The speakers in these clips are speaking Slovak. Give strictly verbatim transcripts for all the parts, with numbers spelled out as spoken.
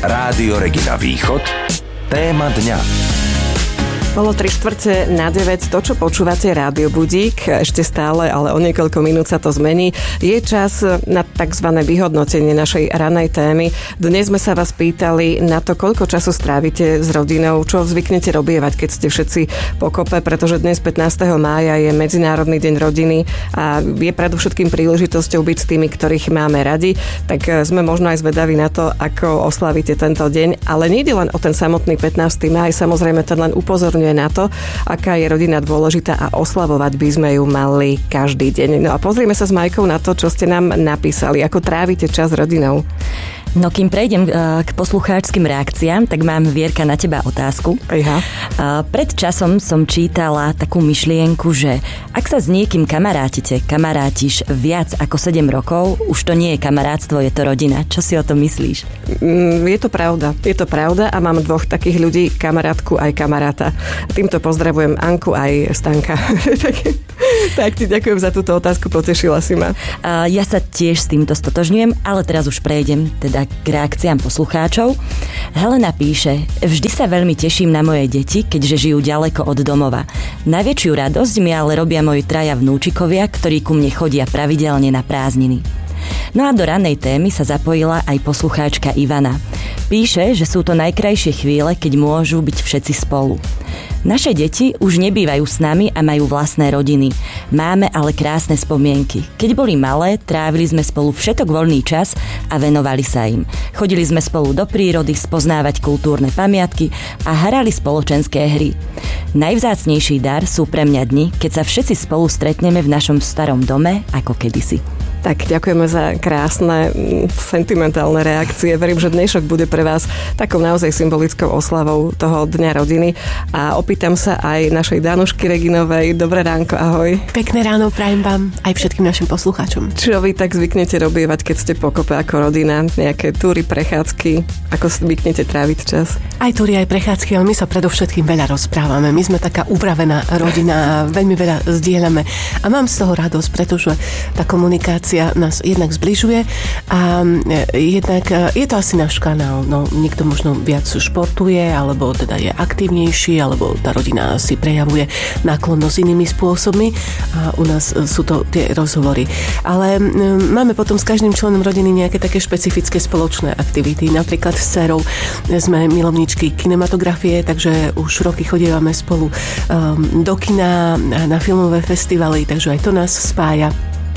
Rádio Regina Východ. Téma dňa. Bolo tri štvrte na deväť, to, čo počúvate, Rádio Budík, ešte stále, ale o niekoľko minút sa to zmení. Je čas na tzv. Vyhodnotenie našej ranej témy. Dnes sme sa vás pýtali na to, koľko času strávite s rodinou, čo zvyknete robievať, keď ste všetci pokope, pretože dnes pätnásteho mája je Medzinárodný deň rodiny a je predovšetkým príležitosťou byť s tými, ktorých máme radi. Tak sme možno aj zvedaví na to, ako oslavíte tento deň, ale nie je len o ten samotný pätnásteho máj, samozrejme ten len upozorňuje na to, aká je rodina dôležitá a oslavovať by sme ju mali každý deň. No a pozrieme sa s Majkou na to, čo ste nám napísali. Ako trávite čas s rodinou? No kým prejdem k poslucháčskym reakciám, tak mám, Vierka, na teba otázku. Ejha. Pred časom som čítala takú myšlienku, že ak sa s niekým kamarátite, kamarátiš viac ako sedem rokov, už to nie je kamarátstvo, je to rodina. Čo si o tom myslíš? Je to pravda. Je to pravda a mám dvoch takých ľudí, kamarátku aj kamaráta. Týmto pozdravujem Anku aj Stanka. Tak ti ďakujem za túto otázku, potešila si ma. Ja sa tiež s týmto stotožňujem, ale teraz už prejdem teda k reakciám poslucháčov. Helena píše: vždy sa veľmi teším na moje deti, keďže žijú ďaleko od domova. Najväčšiu radosť mi ale robia moji traja vnúčikovia, ktorí ku mne chodia pravidelne na prázdniny. No a do ranej témy sa zapojila aj poslucháčka Ivana. Píše, že sú to najkrajšie chvíle, keď môžu byť všetci spolu. Naše deti už nebývajú s nami a majú vlastné rodiny. Máme ale krásne spomienky. Keď boli malé, trávili sme spolu všetok voľný čas a venovali sa im. Chodili sme spolu do prírody spoznávať kultúrne pamiatky a hrali spoločenské hry. Najvzácnejší dar sú pre mňa dni, keď sa všetci spolu stretneme v našom starom dome ako kedysi. Tak ďakujeme za krásne, sentimentálne reakcie. Verím, že dnešok bude pre vás takou naozaj symbolickou oslavou toho Dňa rodiny. A opýtam sa aj našej Danušky Reginovej. Dobré ránko, ahoj. Pekné ráno prajem vám aj všetkým našim poslucháčom. Čo vy tak zvyknete robievať, keď ste pokope ako rodina? Nejaké túry, prechádzky? Ako zvyknete tráviť čas? Aj túry, aj prechádzky, ale my sa predovšetkým veľa rozprávame. My sme taká upravená rodina a veľmi veľa zdieľame. A mám z toho radosť, pretože tá komunikácia nás jednak zbližuje a jednak je to asi náš kanál. No, niekto možno viac športuje, alebo teda je aktívnejší, alebo tá rodina si prejavuje náklonnosť inými spôsobmi a u nás sú to tie rozhovory. Ale máme potom s každým členom rodiny nejaké také špecifické spoločné aktivity. Napríklad s dcerou sme milovníčky kinematografie, takže už roky chodievame spolu do kina, na filmové festivaly, takže aj to nás spája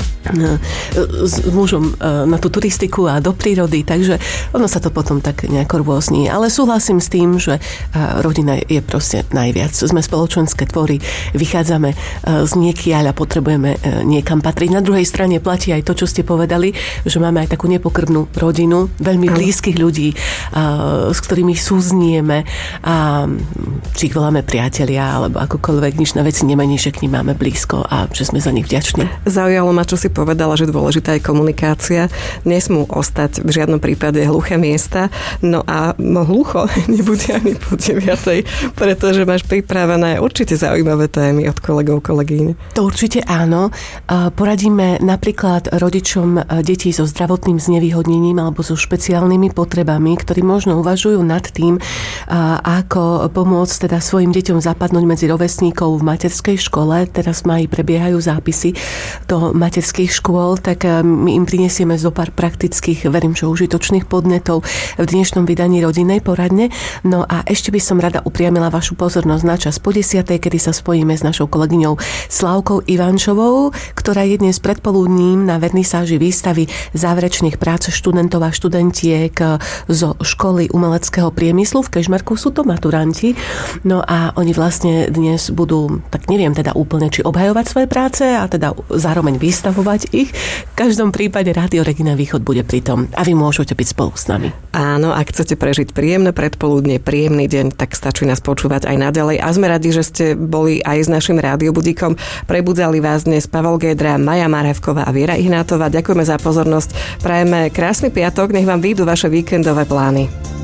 s mužom na tú turistiku a do prírody, takže ono sa to potom tak nejako rôzni. Ale súhlasím s tým, že rodina je proste najviac. Sme spoločenské tvory, vychádzame z niekiaľ a potrebujeme niekam patriť. Na druhej strane platí aj to, čo ste povedali, že máme aj takú nepokrvnú rodinu, veľmi blízkych ľudí, s ktorými súznieme a či ich voláme priatelia, alebo akokoľvek, nič na veci nemení, že k nim máme blízko a že sme za nich vďační. Zaujalo ma, čo si povedala, že dôležitá je komunikácia. Nesmú ostať v žiadnom prípade hluché miesta. No a no, hlucho nebude ani po deviatej, pretože máš pripravené určite zaujímavé témy od kolegov, kolegyň. To určite áno. Poradíme napríklad rodičom detí so zdravotným znevýhodnením alebo so špeciálnymi potrebami, ktorí možno uvažujú nad tým, ako pomôcť teda svojim deťom zapadnúť medzi rovesníkov v materskej škole. Teraz mají prebiehajú zápisy do materských škôl, tak my im prinesieme zo pár praktických, verím, že užitočných podnetov v dnešnom vydaní rodinnej poradne. No a ešte by som rada upriamila vašu pozornosť na čas po desiatej, kedy sa spojíme s našou kolegyňou Slávkou Ivančovou, ktorá je dnes predpoludním na vernisáži výstavy záverečných prác študentov a študentiek zo školy umeleckého priemyslu. V Kežmarku sú to maturanti. No a oni vlastne dnes budú, tak neviem teda úplne, či obhajovať svoje práce a teda zároveň vystavovať ich. V každom prípade Rádio Regina Východ bude pri tom a vy môžete byť spolu s nami. Áno, ak chcete prežiť príjemné predpoludnie, príjemný deň, tak stačí nás počúvať aj naďalej. A sme radi, že ste boli aj s našim rádiobudíkom. Prebudzali vás dnes Pavel Gédra, Maja Marhevková a Viera Ihnátová. Ďakujeme za pozornosť. Prajeme krásny piatok, nech vám vyjdú vaše víkendové plány.